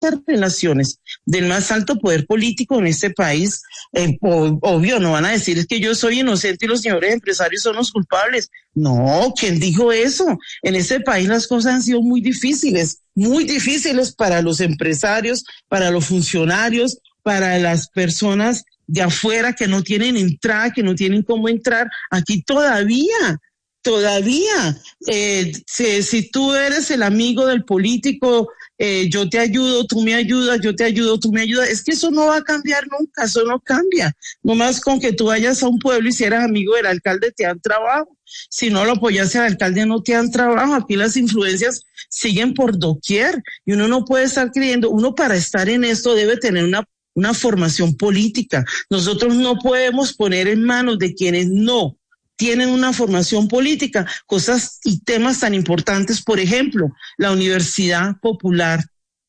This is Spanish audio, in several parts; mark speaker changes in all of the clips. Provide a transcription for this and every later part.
Speaker 1: relaciones del más alto poder político en este país, obvio, no van a decir es que yo soy inocente y los señores empresarios son los culpables. No, ¿quién dijo eso? En este país las cosas han sido muy difíciles para los empresarios, para los funcionarios, para las personas de afuera que no tienen entrada, que no tienen cómo entrar. Aquí todavía, si tú eres el amigo del político, yo te ayudo, tú me ayudas, yo te ayudo, tú me ayudas. Es que eso no va a cambiar nunca, eso no cambia. Nomás con que tú vayas a un pueblo y si eres amigo del alcalde te dan trabajo. Si no lo apoyas al alcalde no te dan trabajo. Aquí las influencias siguen por doquier y uno no puede estar creyendo, uno para estar en esto debe tener una formación política. Nosotros no podemos poner en manos de quienes no tienen una formación política cosas y temas tan importantes. Por ejemplo, la Universidad Popular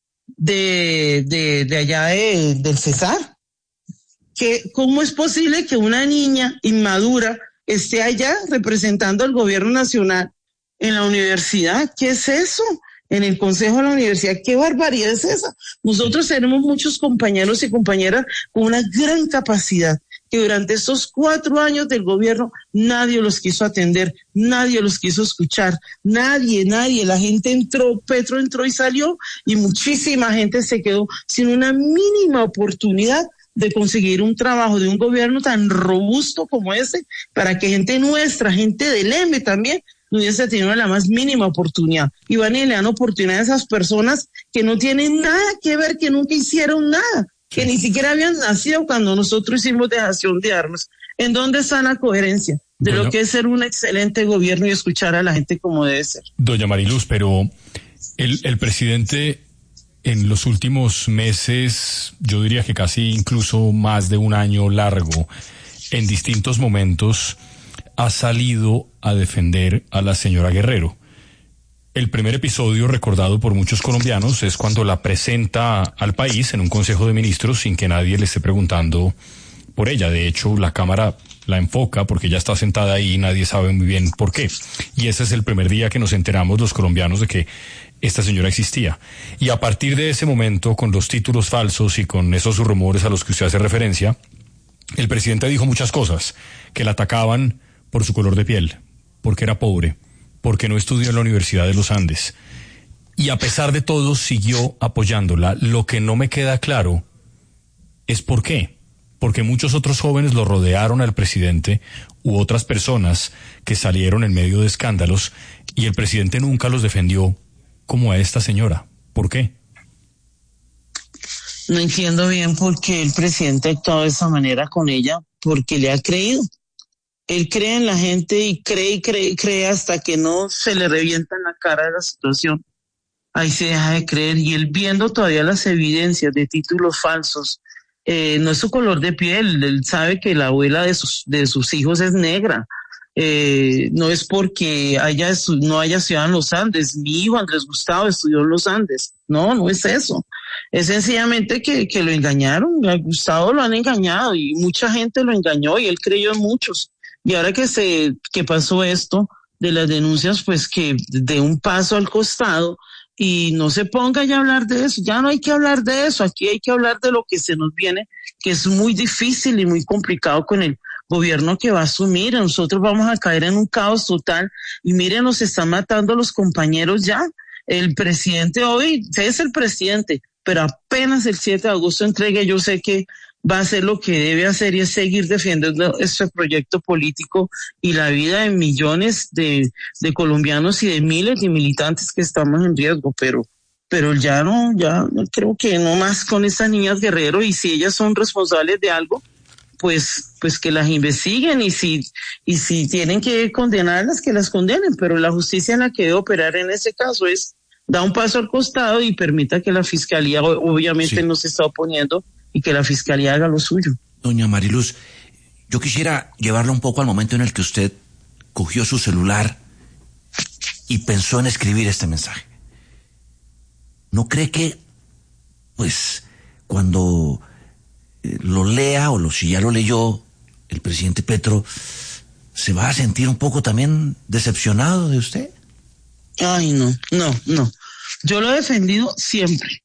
Speaker 1: de allá del Cesar. ¿Cómo es posible que una niña inmadura esté allá representando al gobierno nacional en la universidad? ¿Qué es eso? En el Consejo de la Universidad, ¿qué barbaridad es esa? Nosotros tenemos muchos compañeros y compañeras con una gran capacidad, que durante estos 4 años del gobierno nadie los quiso atender, nadie los quiso escuchar, nadie, la gente entró, Petro entró y salió, y muchísima gente se quedó sin una mínima oportunidad de conseguir un trabajo de un gobierno tan robusto como ese, para que gente nuestra, gente del EME también, no hubiese tenido la más mínima oportunidad. Y van y le dan oportunidad a esas personas que no tienen nada que ver, que nunca hicieron nada, que ni siquiera habían nacido cuando nosotros hicimos dejación de armas. ¿En dónde está la coherencia de lo que es ser un excelente gobierno y escuchar a la gente como debe ser?
Speaker 2: Doña Mariluz, pero el presidente en los últimos meses, yo diría que casi incluso más de un año largo, en distintos momentos, ha salido a defender a la señora Guerrero. El primer episodio recordado por muchos colombianos es cuando la presenta al país en un Consejo de Ministros sin que nadie le esté preguntando por ella. De hecho, la cámara la enfoca porque ella está sentada ahí y nadie sabe muy bien por qué. Y ese es el primer día que nos enteramos los colombianos de que esta señora existía. Y a partir de ese momento, con los títulos falsos y con esos rumores a los que usted hace referencia, el presidente dijo muchas cosas, que la atacaban por su color de piel, porque era pobre, porque no estudió en la Universidad de los Andes. Y a pesar de todo, siguió apoyándola. Lo que no me queda claro es por qué. Porque muchos otros jóvenes lo rodearon al presidente u otras personas que salieron en medio de escándalos y el presidente nunca los defendió como a esta señora. ¿Por qué?
Speaker 1: No entiendo bien por qué el presidente ha actuado de esa manera con ella, porque le ha creído. Él cree en la gente y cree hasta que no se le revienta en la cara de la situación. Ahí se deja de creer y él viendo todavía las evidencias de títulos falsos, no es su color de piel, él sabe que la abuela de sus hijos es negra. No es porque no haya estudiado en los Andes. Mi hijo Andrés Gustavo estudió en los Andes. No es eso. Es sencillamente que lo engañaron. A Gustavo lo han engañado y mucha gente lo engañó y él creyó en muchos. Y ahora que pasó esto de las denuncias, pues que dé un paso al costado y no se ponga ya a hablar de eso. Ya no hay que hablar de eso. Aquí hay que hablar de lo que se nos viene, que es muy difícil y muy complicado con el gobierno que va a asumir. Nosotros vamos a caer en un caos total y miren, nos están matando los compañeros ya. El presidente hoy es el presidente, pero apenas el 7 de agosto entregue, yo sé que va a hacer lo que debe hacer y es seguir defendiendo este proyecto político y la vida de millones de colombianos y de miles de militantes que estamos en riesgo, pero ya creo que no más con estas niñas Guerrero, y si ellas son responsables de algo, pues que las investiguen y si tienen que condenarlas, que las condenen, pero la justicia en la que debe operar en ese caso es da un paso al costado y permita que la fiscalía obviamente no se está oponiendo y que la fiscalía haga lo suyo.
Speaker 3: Doña Mariluz, yo quisiera llevarla un poco al momento en el que usted cogió su celular y pensó en escribir este mensaje. ¿No cree que, pues, cuando lo lea si ya lo leyó el presidente Petro, se va a sentir un poco también decepcionado de usted?
Speaker 1: Ay, no. Yo lo he defendido siempre.